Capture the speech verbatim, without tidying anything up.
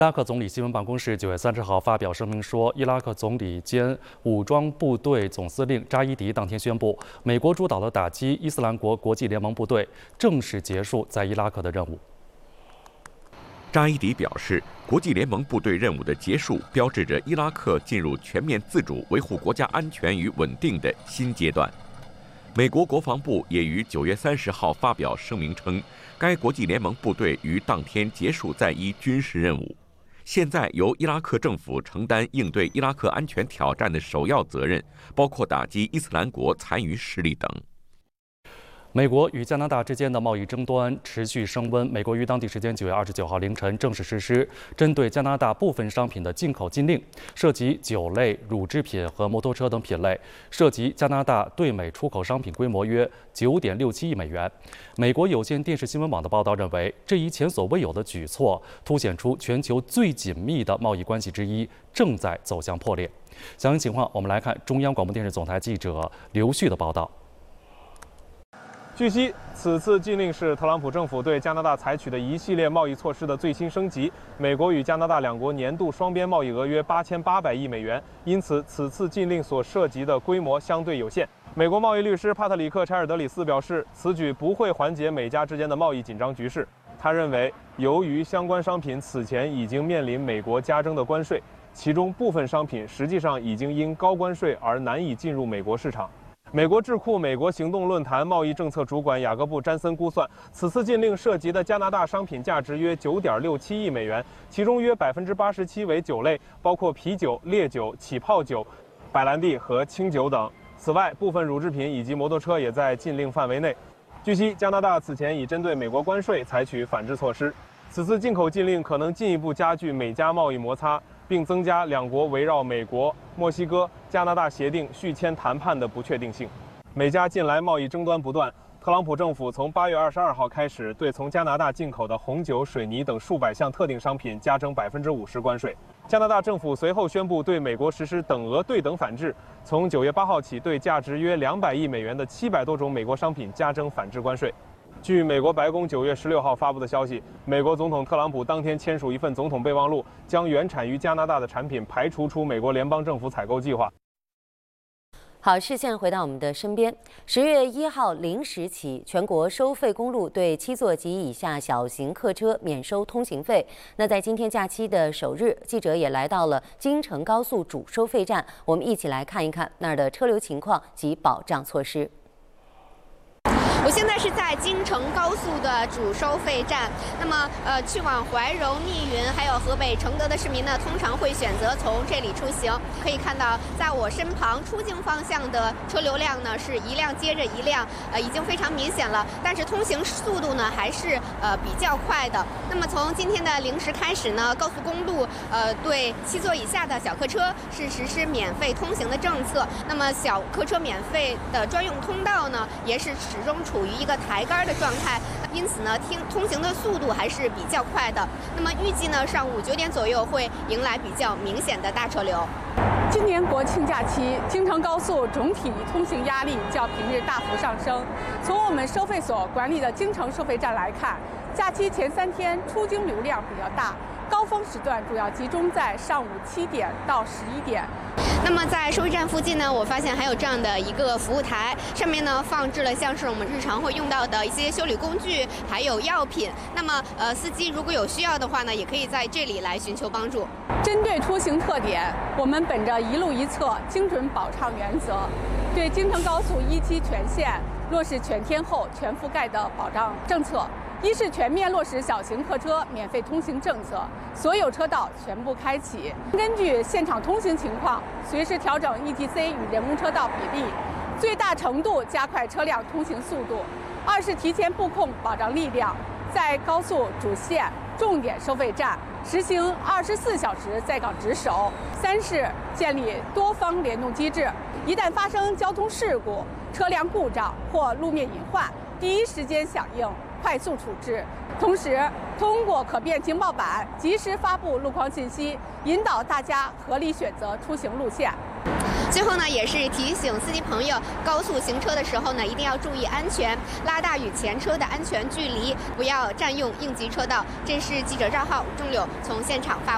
伊拉克总理新闻办公室九月三十号发表声明说，伊拉克总理兼武装部队总司令扎伊迪当天宣布，美国主导的打击伊斯兰国国际联盟部队正式结束在伊拉克的任务。 扎伊迪表示，国际联盟部队任务的结束，标志着伊拉克进入全面自主、维护国家安全与稳定的新阶段。美国国防部也于九月三十号发表声明称，该国际联盟部队于当天结束在伊军事任务。 现在由伊拉克政府承担应对伊拉克安全挑战的首要责任，包括打击伊斯兰国残余势力等。 美国与加拿大之间的贸易争端持续升温。美国于当地时间九月二十九号凌晨正式实施针对加拿大部分商品的进口禁令，涉及酒类、乳制品和摩托车等品类，涉及加拿大对美出口商品规模约九点六七亿美元。美国有线电视新闻网的报道认为，这一前所未有的举措凸显出全球最紧密的贸易关系之一正在走向破裂。详细情况，我们来看中央广播电视总台记者刘旭的报道。 据悉，此次禁令是特朗普政府对加拿大采取的一系列贸易措施的最新升级。美国与加拿大两国年度双边贸易额约八千八百亿美元，因此此次禁令所涉及的规模相对有限。美国贸易律师帕特里克·柴尔德里斯表示，此举不会缓解美加之间的贸易紧张局势。他认为，由于相关商品此前已经面临美国加征的关税，其中部分商品实际上已经因高关税而难以进入美国市场。 美国智库美国行动论坛贸易政策主管雅各布·詹森估算，此次禁令涉及的加拿大商品价值约九点六七亿美元，其中约百分之八十七为酒类，包括啤酒、烈酒、起泡酒、白兰地和清酒等。此外，部分乳制品以及摩托车也在禁令范围内。据悉，加拿大此前已针对美国关税采取反制措施。此次进口禁令可能进一步加剧美加贸易摩擦。 并增加两国围绕美国、墨西哥、加拿大协定续签谈判的不确定性。美加近来贸易争端不断，特朗普政府从八月二十二号开始对从加拿大进口的红酒、水泥等数百项特定商品加征百分之五十关税。加拿大政府随后宣布对美国实施等额对等反制，从九月八号起对价值约两百亿美元的七百多种美国商品加征反制关税。 据美国白宫九月十六号发布的消息，美国总统特朗普当天签署一份总统备忘录，将原产于加拿大的产品排除出美国联邦政府采购计划。 好，视线回到我们的身边。十月一号零时起，全国收费公路对七座及以下小型客车免收通行费。那在今天假期的首日，记者也来到了京承高速主收费站，我们一起来看一看那儿的车流情况及保障措施。 我现在是在京承高速的主收费站。那么，呃，去往怀柔、密云还有河北承德的市民呢，通常会选择从这里出行。可以看到，在我身旁出境方向的车流量呢是一辆接着一辆，呃，已经非常明显了。但是通行速度呢还是呃比较快的。那么从今天的零时开始呢，高速公路呃对七座以下的小客车是实施免费通行的政策。那么小客车免费的专用通道呢，也是始终 处于一个抬杆的状态，因此呢，听通行的速度还是比较快的。那么预计呢，上午九点左右会迎来比较明显的大车流。 今年国庆假期，京承高速总体通行压力较平日大幅上升。从我们收费所管理的京承收费站来看，假期前三天出京流量比较大，高峰时段主要集中在上午七点到十一点。 那么在收费站附近呢，我发现还有这样的一个服务台，上面呢放置了像是我们日常会用到的一些修理工具，还有药品。那么呃，司机如果有需要的话呢，也可以在这里来寻求帮助。 针对出行特点，我们本着一路一策、精准保畅原则，对京承高速一期全线落实全天候、全覆盖的保障政策。 一是全面落实小型客车免费通行政策，所有车道全部开启，根据现场通行情况，随时调整 E T C 与人工车道比例，最大程度加快车辆通行速度。二是提前布控保障力量，在高速主线、重点收费站实行二十四小时在岗值守。三是建立多方联动机制，一旦发生交通事故、车辆故障或路面隐患，第一时间响应。 快速处置，同时通过可变情报板及时发布路况信息，引导大家合理选择出行路线。 最后呢，也是提醒司机朋友，高速行车的时候呢，一定要注意安全，拉大与前车的安全距离，不要占用应急车道。这是记者赵浩、钟柳从现场发。